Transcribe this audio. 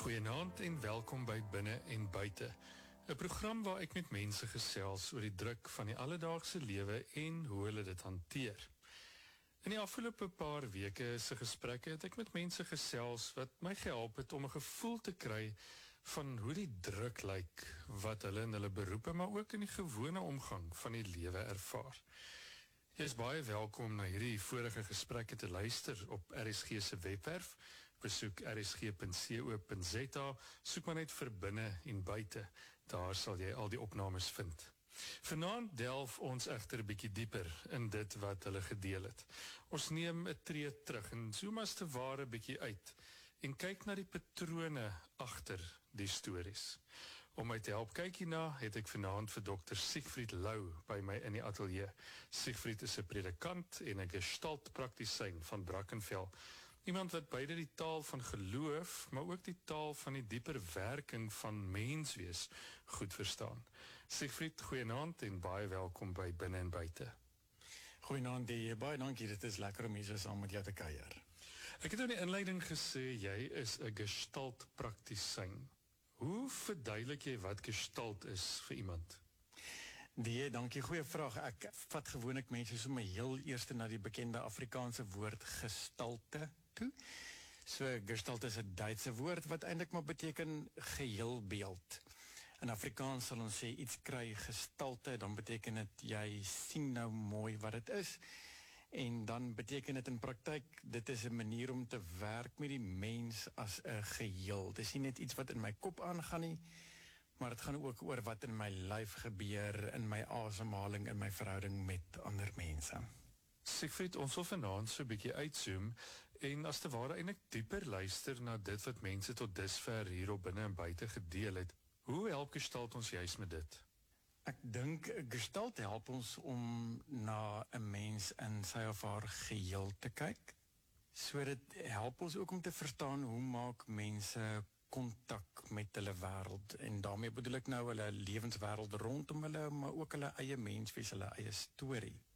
Goeienaand en welkom by Binne en Buite, 'n program waar ek met mense gesels oor die druk van die alledaagse lewe en hoe hulle dit hanteer. In die afgelope paar weke se gesprekke het ek met mense gesels wat my gehelp het om 'n gevoel te kry van hoe die druk lyk wat hulle in hulle beroepe, maar ook in die gewone omgang van die lewe ervaar. Jy is baie welkom na hierdie vorige gesprekke te luister op RSG se webwerf. Besoek rsg.co.za, soek maar net vir Binne en Buite. Daar sal jy al die opnames vind. Vanaand delf ons egter 'n bietjie dieper in dit wat hulle gedeel het. Ons neem 'n tree terug en zoom as te ware bietjie uit en kyk na die patrone agter die stories. Om my te help kyk hierna, het ek vanaand vir Dr. Siegfried Lou by my in die ateljee. Siegfried is 'n predikant en 'n gestaltpraktisyn van Brackenfell. Iemand wat beide die taal van geloof, maar ook die taal van die dieper werking van menswees goed verstaan. Siegfried, goeienaand en baie welkom by Binne en Buite. Goeienaand, baie dankie, dit is lekker om hier so saam met jou te kuier. Ek het in die inleiding gesê, jy is 'n gestaltpraktisyn. Hoe verduidelik jy wat gestalt is vir iemand? Dankie, goeie vraag. Ek vat gewoonlik mense sommer heel eerste na die bekende Afrikaanse woord gestalte toe. So, gestalt is 'n Duitse woord wat eintlik maar beteken geheelbeeld. In Afrikaans sal ons sê iets kry gestalte, dan beteken dit jy sien nou mooi wat dit is. En dan beteken dit in praktyk, dit is 'n manier om te werk met die mens as 'n geheel. Dit is nie net iets wat in my kop aangaan nie, maar dit gaan ook oor wat in my lyf gebeur, in my asemhaling, in my verhouding met ander mense. Siegfried, ons wil vanaand so 'n bietjie uitzoom en as te ware eintlik dieper luister na dit wat mense tot dusver hier op Binne en Buite gedeel het. Hoe help gestalt ons juist met dit? Ek dink gestalt help ons om na 'n mens in sy of haar geheel te kyk. So dit help ons ook om te verstaan hoe maak mense kontak met hulle wêreld, en daarmee bedoel ek nou hulle lewenswêreld rondom hulle, maar ook hulle eie menswees, hulle eie storie.